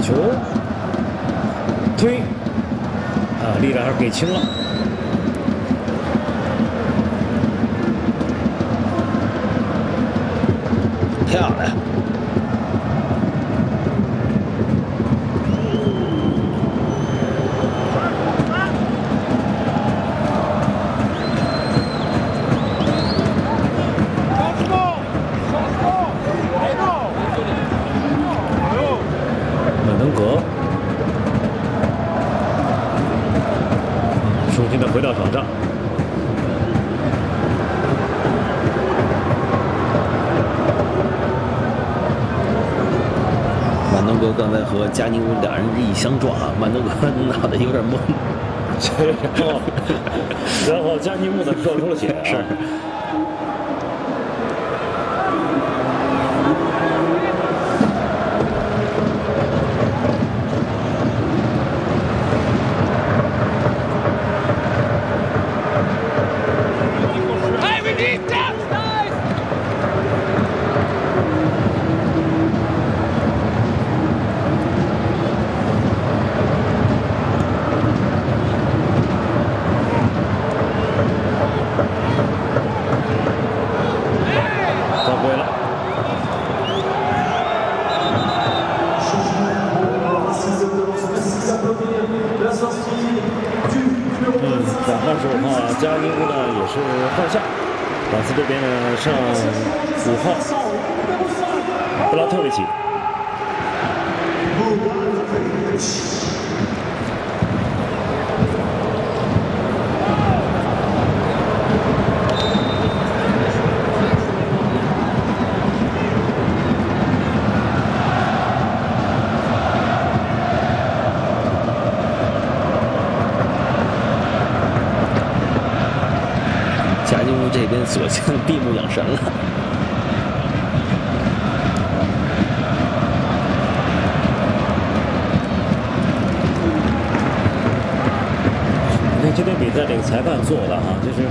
球推力量还是给轻了。 漂亮！ 门登格重新的回到场上。 曼登格刚才和加尼乌两人日益相撞啊，曼登格脑袋有点懵， 然后加尼乌呢撞出了血。是。加尼乌呢也是换下，马刺这边呢上5号布拉特维奇。 加尼乌这边索性闭目养神了。 你看这边比赛这个裁判做的哈，就是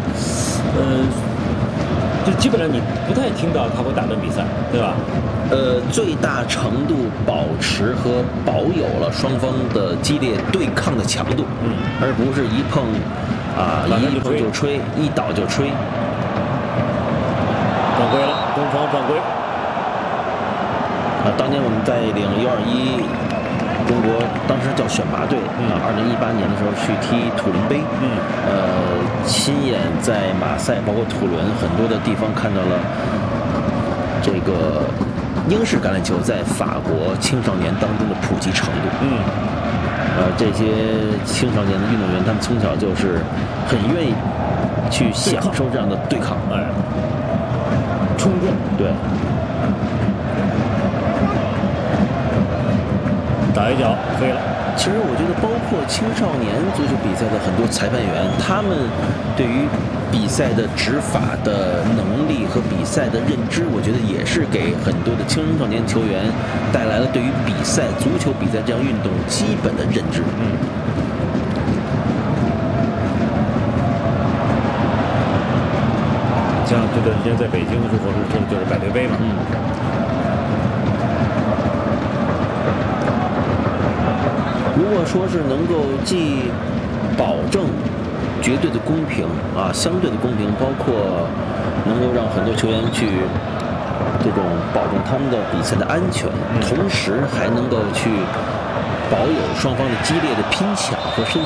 就基本上你不太听到他会打断比赛，对吧？ 最大程度保持和保有了双方的激烈对抗的强度，而不是一碰一碰就吹，一倒就吹。 犯规了，东方犯规。 当年我们带领U21中国当时叫选拔队，2018年的时候去踢土伦杯，亲眼在马赛包括土伦很多的地方看到了这个英式橄榄球在法国青少年当中的普及程度。这些青少年的运动员，他们从小就是很愿意去享受这样的对抗， 冲撞， 对。 打一脚飞了。 其实我觉得，包括青少年足球比赛的很多裁判员，他们对于比赛的执法的能力和比赛的认知，我觉得也是给很多的青少年球员带来了对于比赛、足球比赛这样运动基本的认知。 像这段时间在北京如火如荼的就是百对杯嘛。 如果说是能够既保证绝对的公平相对的公平，包括能够让很多球员去这种保证他们的比赛的安全，同时还能够去保有双方的激烈的拼抢和身